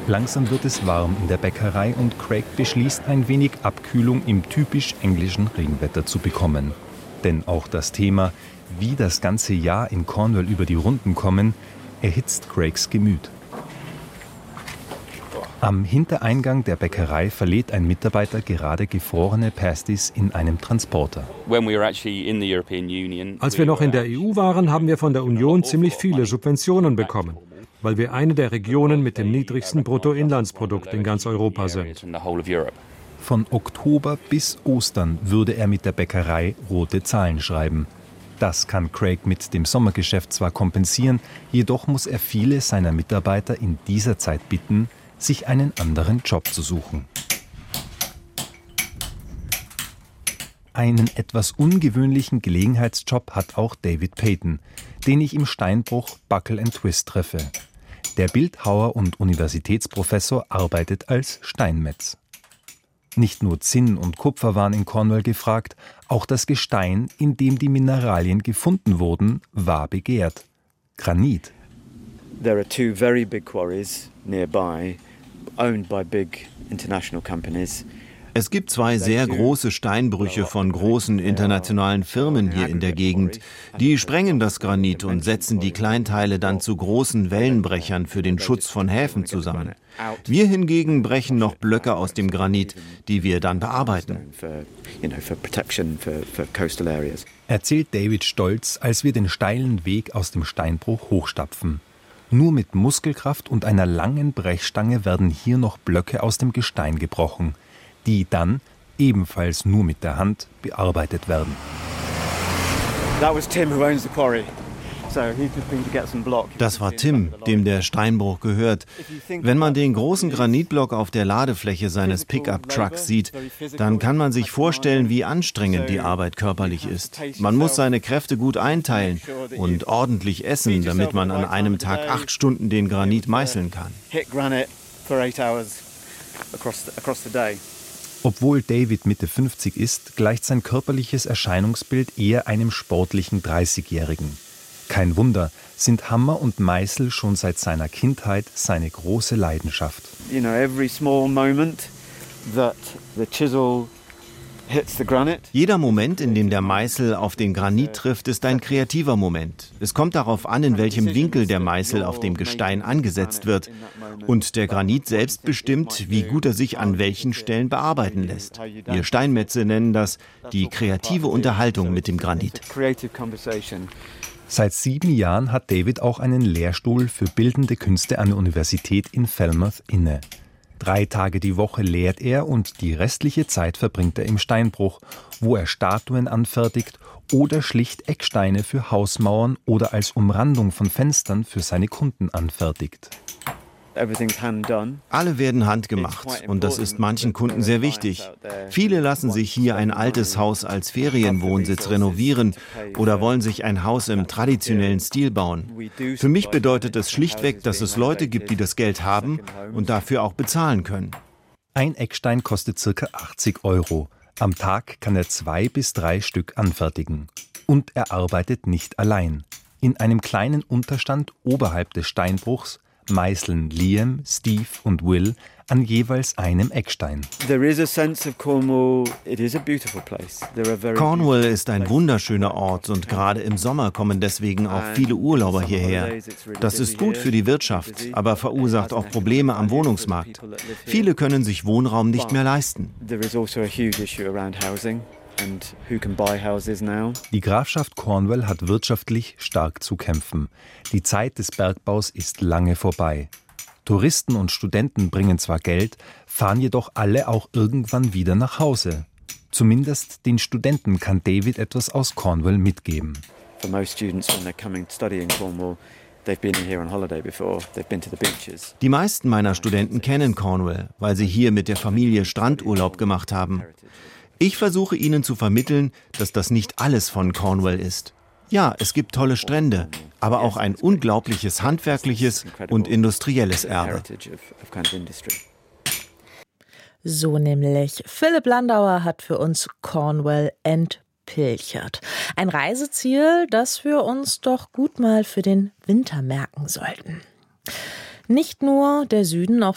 Langsam wird es warm in der Bäckerei und Craig beschließt, ein wenig Abkühlung im typisch englischen Regenwetter zu bekommen. Denn auch das Thema, wie das ganze Jahr in Cornwall über die Runden kommen, erhitzt Craigs Gemüt. Am Hintereingang der Bäckerei verlädt ein Mitarbeiter gerade gefrorene Pasties in einem Transporter. Als wir noch in der EU waren, haben wir von der Union ziemlich viele Subventionen bekommen, weil wir eine der Regionen mit dem niedrigsten Bruttoinlandsprodukt in ganz Europa sind. Von Oktober bis Ostern würde er mit der Bäckerei rote Zahlen schreiben. Das kann Craig mit dem Sommergeschäft zwar kompensieren, jedoch muss er viele seiner Mitarbeiter in dieser Zeit bitten, sich einen anderen Job zu suchen. Einen etwas ungewöhnlichen Gelegenheitsjob hat auch David Payton, den ich im Steinbruch Buckle & Twist treffe. Der Bildhauer und Universitätsprofessor arbeitet als Steinmetz. Nicht nur Zinn und Kupfer waren in Cornwall gefragt, auch das Gestein, in dem die Mineralien gefunden wurden, war begehrt. Granit. There are two very big quarries nearby, owned by big international companies. Es gibt zwei sehr große Steinbrüche von großen internationalen Firmen hier in der Gegend. Die sprengen das Granit und setzen die Kleinteile dann zu großen Wellenbrechern für den Schutz von Häfen zusammen. Wir hingegen brechen noch Blöcke aus dem Granit, die wir dann bearbeiten. Erzählt David stolz, als wir den steilen Weg aus dem Steinbruch hochstapfen. Nur mit Muskelkraft und einer langen Brechstange werden hier noch Blöcke aus dem Gestein gebrochen, die dann, ebenfalls nur mit der Hand, bearbeitet werden. Das war Tim, dem der Steinbruch gehört. Wenn man den großen Granitblock auf der Ladefläche seines Pickup-Trucks sieht, dann kann man sich vorstellen, wie anstrengend die Arbeit körperlich ist. Man muss seine Kräfte gut einteilen und ordentlich essen, damit man an einem Tag 8 Stunden den Granit meißeln kann. Obwohl David Mitte 50 ist, gleicht sein körperliches Erscheinungsbild eher einem sportlichen 30-Jährigen. Kein Wunder, sind Hammer und Meißel schon seit seiner Kindheit seine große Leidenschaft. Jeder Moment, in dem der Meißel auf den Granit trifft, ist ein kreativer Moment. Es kommt darauf an, in welchem Winkel der Meißel auf dem Gestein angesetzt wird. Und der Granit selbst bestimmt, wie gut er sich an welchen Stellen bearbeiten lässt. Wir Steinmetze nennen das die kreative Unterhaltung mit dem Granit. Seit 7 Jahren hat David auch einen Lehrstuhl für bildende Künste an der Universität in Falmouth inne. 3 Tage die Woche lehrt er und die restliche Zeit verbringt er im Steinbruch, wo er Statuen anfertigt oder schlicht Ecksteine für Hausmauern oder als Umrandung von Fenstern für seine Kunden anfertigt. Alle werden handgemacht und das ist manchen Kunden sehr wichtig. Viele lassen sich hier ein altes Haus als Ferienwohnsitz renovieren oder wollen sich ein Haus im traditionellen Stil bauen. Für mich bedeutet es schlichtweg, dass es Leute gibt, die das Geld haben und dafür auch bezahlen können. Ein Eckstein kostet ca. 80 €. Am Tag kann er 2 bis 3 Stück anfertigen. Und er arbeitet nicht allein. In einem kleinen Unterstand oberhalb des Steinbruchs meißeln Liam, Steve und Will an jeweils einem Eckstein. Cornwall ist ein wunderschöner Ort und gerade im Sommer kommen deswegen auch viele Urlauber hierher. Das ist gut für die Wirtschaft, aber verursacht auch Probleme am Wohnungsmarkt. Viele können sich Wohnraum nicht mehr leisten. Die Grafschaft Cornwall hat wirtschaftlich stark zu kämpfen. Die Zeit des Bergbaus ist lange vorbei. Touristen und Studenten bringen zwar Geld, fahren jedoch alle auch irgendwann wieder nach Hause. Zumindest den Studenten kann David etwas aus Cornwall mitgeben. Die meisten meiner Studenten kennen Cornwall, weil sie hier mit der Familie Strandurlaub gemacht haben. Ich versuche ihnen zu vermitteln, dass das nicht alles von Cornwall ist. Ja, es gibt tolle Strände, aber auch ein unglaubliches handwerkliches und industrielles Erbe. So nämlich. Philipp Landauer hat für uns Cornwall entpilchert. Ein Reiseziel, das wir uns doch gut mal für den Winter merken sollten. Nicht nur der Süden, auch